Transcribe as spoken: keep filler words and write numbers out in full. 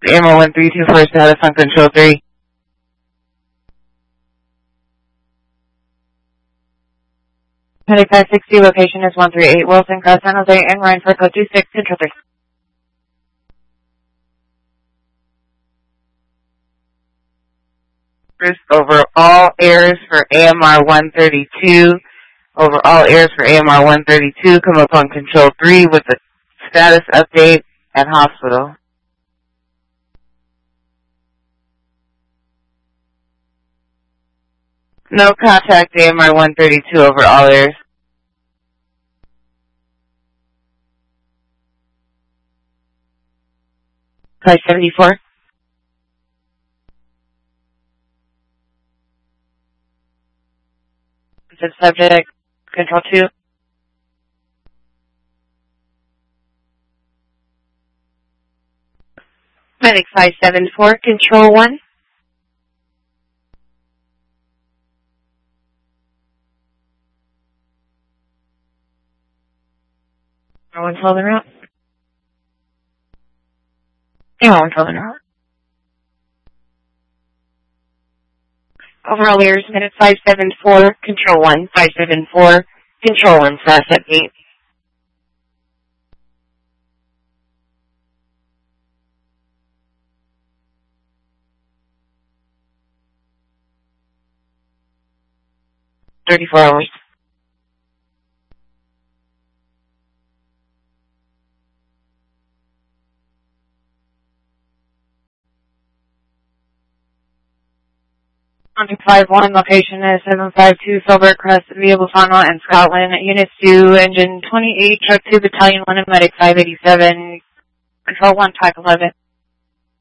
A M R one three two four status on control three. Medic five sixty, location is one three eight Wilson Cross San Jose and Ryan for code two six, control three. Over all airs for A M R one thirty-two. Over all airs for A M R one thirty-two, come up on control three with the status update at hospital. No contact A M R one thirty-two over all airs. five seventy-four. Subject, control two. Medic five seven four, control one. No one told the route. No one told the route. Overall airs, minute five seven four, control one, five seven four, control one, fast at eight. thirty-four hours. one two five one, location is seven five two Filbert Crest, via Bufano and Scotland. Units two, engine twenty-eight, truck two, battalion one, and medic five eighty-seven, control one, type eleven.